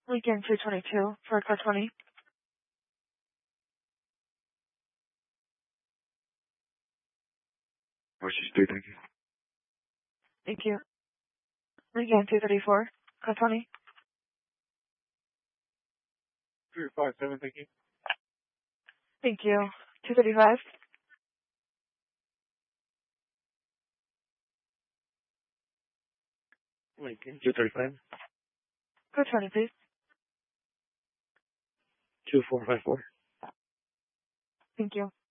Lincoln 222 for car 20. Ocean Street, thank you. Thank you. Lincoln 234, car 20. 357, thank you. Thank you. 235. Lincoln 235. Car 20, please. 2454. Thank you.